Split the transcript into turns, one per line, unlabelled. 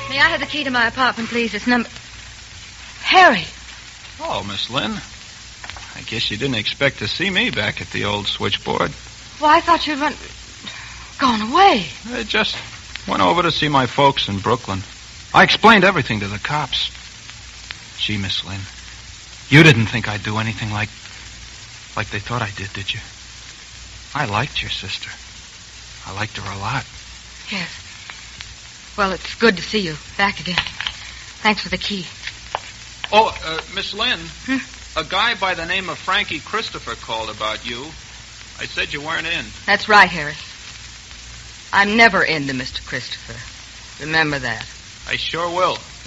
May I have the key to my apartment, please? It's number... Harry.
Oh, Miss Lynn. I guess you didn't expect to see me back at the old switchboard.
Well, I thought you'd gone away.
I just went over to see my folks in Brooklyn. I explained everything to the cops. Gee, Miss Lynn, you didn't think I'd do anything like they thought I did you? I liked your sister. I liked her a lot.
Yes. Well, it's good to see you back again. Thanks for the key.
Oh, Miss Lynn, a guy by the name of Frankie Christopher called about you. I said you weren't in.
That's right, Harris. I'm never into Mr. Christopher. Remember that.
I sure will.